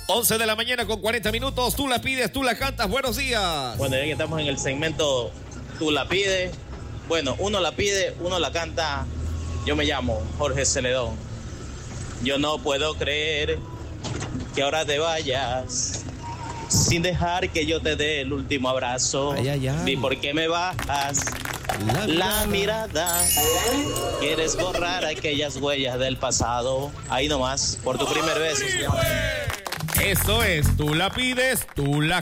11 de la mañana con 40 minutos. Tú la pides, tú la cantas. Buenos días. Bueno, ya que estamos en el segmento Tú la pides. Bueno, uno la pide, uno la canta. Yo me llamo Jorge Celedón. Yo no puedo creer que ahora te vayas sin dejar que yo te dé el último abrazo. Ay, ay, ay. Di por qué me bajas la mirada. Quieres borrar aquellas huellas del pasado. Ahí nomás, por tu primer beso. Eso es, tú la pides, tú la